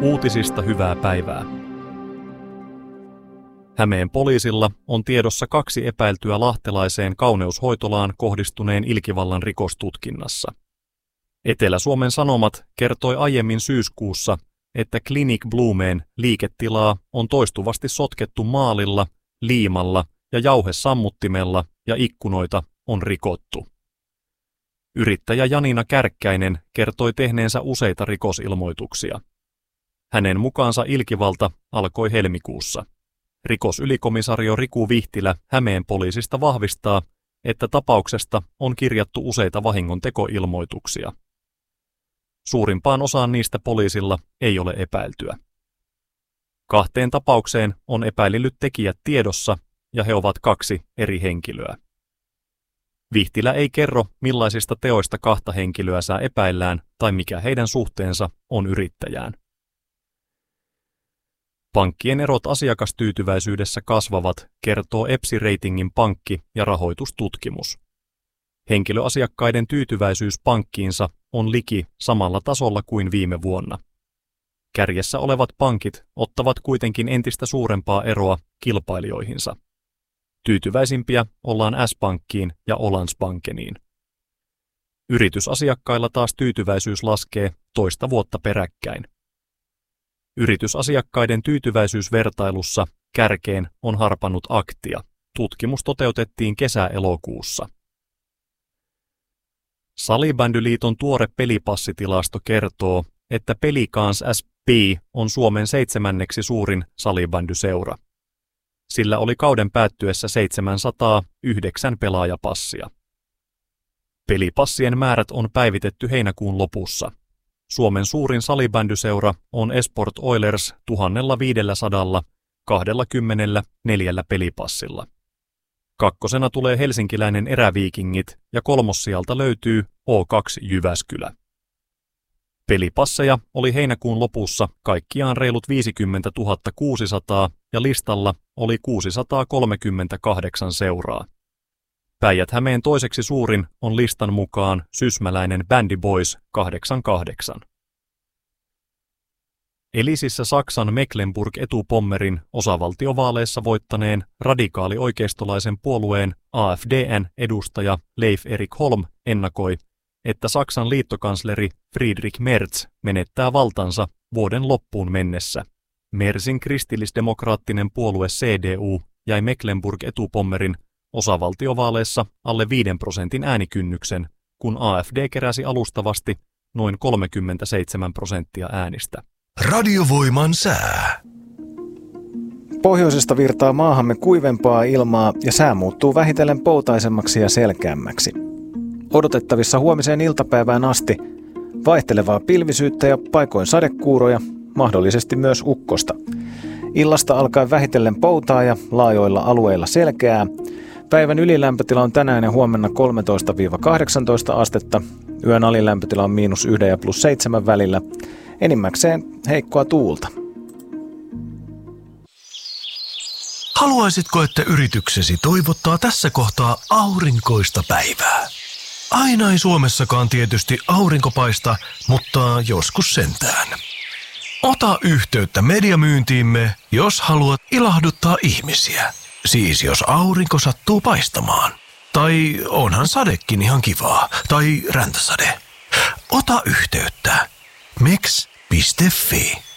Uutisista hyvää päivää. Hämeen poliisilla on tiedossa 2 epäiltyä lahtelaiseen kauneushoitolaan kohdistuneen ilkivallan rikostutkinnassa. Etelä-Suomen Sanomat kertoi aiemmin syyskuussa, että Clinic Blumeen liiketilaa on toistuvasti sotkettu maalilla, liimalla ja jauhesammuttimella ja ikkunoita on rikottu. Yrittäjä Janina Kärkkäinen kertoi tehneensä useita rikosilmoituksia. Hänen mukaansa ilkivalta alkoi helmikuussa. Rikosylikomissaario Riku Vihtilä Hämeen poliisista vahvistaa, että tapauksesta on kirjattu useita vahingontekoilmoituksia. Suurimpaan osaan niistä poliisilla ei ole epäiltyä. 2 tapaukseen on epäillyt tekijät tiedossa ja he ovat 2 eri henkilöä. Vihtilä ei kerro, millaisista teoista 2 henkilöä epäillään tai mikä heidän suhteensa on yrittäjään. Pankkien erot asiakastyytyväisyydessä kasvavat, kertoo EPSI-reitingin pankki- ja rahoitustutkimus. Henkilöasiakkaiden tyytyväisyys pankkiinsa on liki samalla tasolla kuin viime vuonna. Kärjessä olevat pankit ottavat kuitenkin entistä suurempaa eroa kilpailijoihinsa. Tyytyväisimpiä ollaan S-pankkiin ja Ålandsbankeniin. Yritysasiakkailla taas tyytyväisyys laskee toista vuotta peräkkäin. Yritysasiakkaiden tyytyväisyysvertailussa kärkeen on harpannut Aktia. Tutkimus toteutettiin kesä-elokuussa. Salibändyliiton tuore pelipassitilasto kertoo, että Pelicans SP on Suomen 7. suurin salibändyseura. Sillä oli kauden päättyessä 709 pelaajapassia. Pelipassien määrät on päivitetty heinäkuun lopussa. Suomen suurin salibändyseura on Esport Oilers 1524 pelipassilla. 2. tulee helsinkiläinen Eräviikingit ja 3. löytyy O2 Jyväskylä. Pelipasseja oli heinäkuun lopussa kaikkiaan reilut 50 600 ja listalla oli 638 seuraa. Päijät-Hämeen toiseksi suurin on listan mukaan sysmäläinen Bandy Boys 88. Elisissä Saksan Mecklenburg-Etupommerin osavaltiovaaleissa voittaneen radikaali-oikeistolaisen puolueen AfD:n edustaja Leif Erik Holm ennakoi, että Saksan liittokansleri Friedrich Merz menettää valtansa vuoden loppuun mennessä. Merzin kristillisdemokraattinen puolue CDU jäi Mecklenburg-Etupommerin osavaltiovaaleissa alle 5% äänikynnyksen, kun AfD keräsi alustavasti noin 37% äänistä. Radiovoiman sää. Pohjoisesta virtaa maahamme kuivempaa ilmaa ja sää muuttuu vähitellen poutaisemmaksi ja selkeämmäksi. Odotettavissa huomiseen iltapäivään asti vaihtelevaa pilvisyyttä ja paikoin sadekuuroja, mahdollisesti myös ukkosta. Illasta alkaen vähitellen poutaa ja laajoilla alueilla selkeää. Päivän ylilämpötila on tänään ja huomenna 13-18 astetta. Yön alilämpötila on -1 ja +7 välillä. Enimmäkseen heikkoa tuulta. Haluaisitko, että yrityksesi toivottaa tässä kohtaa aurinkoista päivää? Aina ei Suomessakaan tietysti aurinko paista, mutta joskus sentään. Ota yhteyttä mediamyyntiimme, jos haluat ilahduttaa ihmisiä. Siis jos aurinko sattuu paistamaan. Tai onhan sadekin ihan kivaa. Tai räntäsade. Ota yhteyttä. Meks.fi